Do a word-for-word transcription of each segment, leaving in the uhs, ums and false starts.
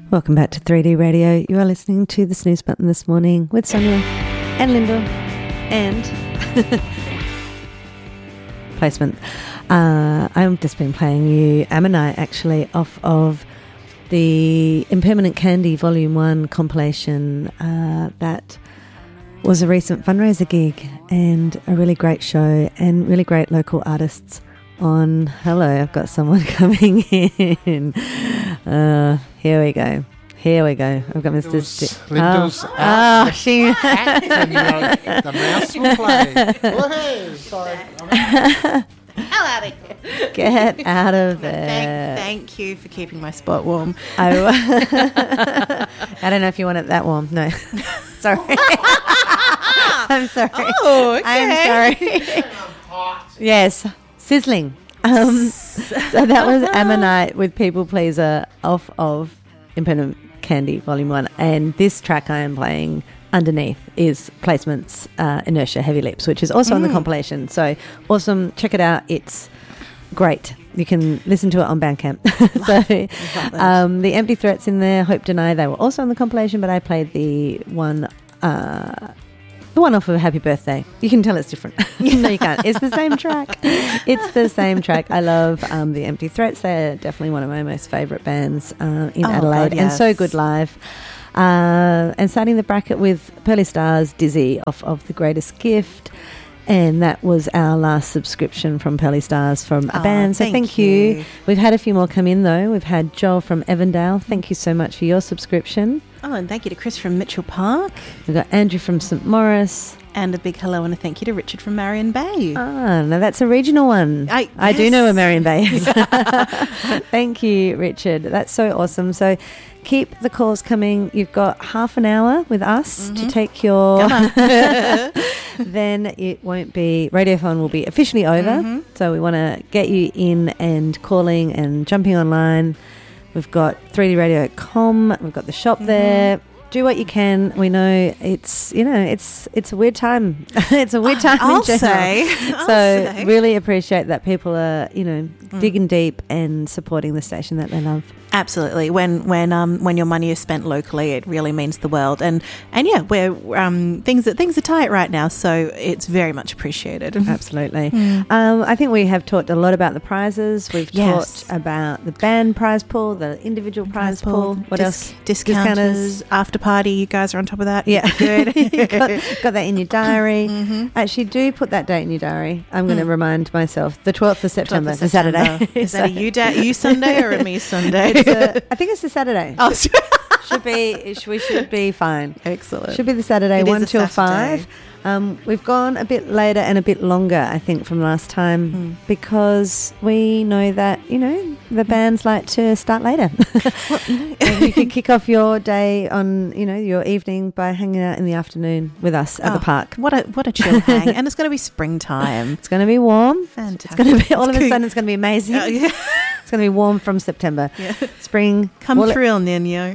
Welcome back to three D Radio. You are listening to the Snooze Button this morning with Sonia and Linda and placement. Uh, I've just been playing you Ammonite actually off of the Impermanent Candy Volume one compilation. Uh, that was a recent fundraiser gig and a really great show and really great local artists on. Hello, I've got someone coming in. Uh, here we go. Here we go. I've got Mister St- Linda's oh, out. oh she. And the, the mouse will play. Oh, hey, sorry. Hell out of here. Get out of there. Thank, thank you for keeping my spot warm. I, I don't know if you want it that warm. No. Sorry. I'm sorry. Oh, okay. I'm sorry. Yes. Sizzling. Um, so that was Ammonite with People Pleaser off of Impermanent Candy Volume one. And this track I am playing underneath is Placement's uh, Inertia Heavy Lips, which is also mm. on the compilation. So awesome. Check it out. It's great. You can listen to it on Bandcamp. so um, the Empty Threats in there, Hope Deny, they were also on the compilation, but I played the one... Uh, The one off of Happy Birthday. You can tell it's different. No, you can't. It's the same track. It's the same track. I love um, the Empty Threats. They're definitely one of my most favourite bands uh, in oh, Adelaide, God, yes. and so good live. Uh, and starting the bracket with Pearly Stars, Dizzy off of The Greatest Gift. And that was our last subscription from Pearly Stars from a oh, band. So thank, thank you. you. We've had a few more come in though. We've had Joel from Evandale. Thank you so much for your subscription. Oh, and thank you to Chris from Mitchell Park. We've got Andrew from St Maurice. And a big hello and a thank you to Richard from Marion Bay. Ah, no, that's a regional one. I, I yes. do know where Marion Bay is. Thank you, Richard. That's so awesome. So keep the calls coming. You've got half an hour with us mm-hmm. to take your... Then it won't be... Radiophone will be officially over. Mm-hmm. So we want to get you in and calling and jumping online. We've got three D radio dot com. We've got the shop mm-hmm. there. Do what you can. We know it's, you know, it's it's a weird time. It's a weird time I'll in general. say. I'll so say. really appreciate that people are, you know, mm. digging deep and supporting the station that they love. Absolutely. When when um when your money is spent locally, it really means the world. And and yeah, we're um things that things are tight right now, so it's very much appreciated. Absolutely. Mm. Um, I think we have talked a lot about the prizes. We've yes. talked about the band prize pool, the individual prize, prize pool. What Dis- else? Discounters, after party. You guys are on top of that. Yeah, good. got, got that in your diary. Mm-hmm. Actually, do put that date in your diary. I'm going to mm. remind myself. The twelfth of September, twelfth of September. Saturday. Is that a you, da- you Sunday or a me Sunday? It's a, I think it's the Saturday. Oh, should be. We should be fine. Excellent. Should be the Saturday, it one till Saturday. five. Um, we've gone a bit later and a bit longer, I think, from last time mm. because we know that, you know, the bands like to start later. Well, no. And you could kick off your day on, you know, your evening by hanging out in the afternoon with us at oh, the park. What a what a chill hang. And it's going to be springtime. It's going to be warm. Fantastic. It's going to be, all it's of good. a sudden, it's going to be amazing. Oh, yeah. It's going to be warm from September. Yeah. Spring. Come well, through, El Nino.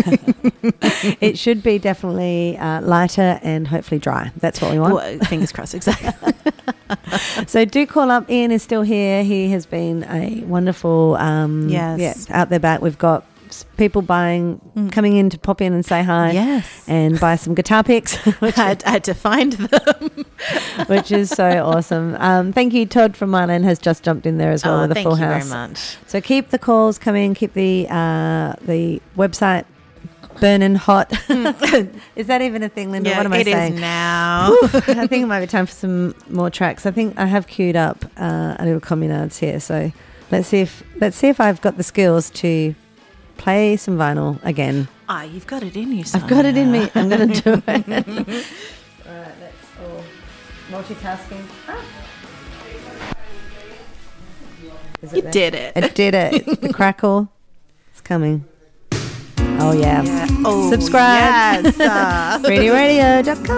It should be definitely uh, lighter and hopefully dry. That's what we want. Well, fingers crossed, exactly. So do call up. Ian is still here. He has been a wonderful, um, yes. yeah, out there back. We've got people buying, mm. coming in to pop in and say hi. Yes. And buy some guitar picks. Which I, had, I had to find them. Which is so awesome. Um, thank you. Todd from Mylan has just jumped in there as well oh, with a full house. Thank you very much. So keep the calls coming. Keep the uh, the website burning hot. Is that even a thing, Linda? Yeah, what am I it saying? is now. I think it might be time for some more tracks. I think I have queued up uh, a little communards here. So let's see if let's see if I've got the skills to play some vinyl again. Ah, oh, you've got it in you, Sonia. I've got it in me. I'm going to do it. All right, let's all multitasking. Ah. You there? did it. It did it. The crackle. It's coming. Oh, yeah. yeah. Oh, Subscribe. Yes. Uh. radio radio dot com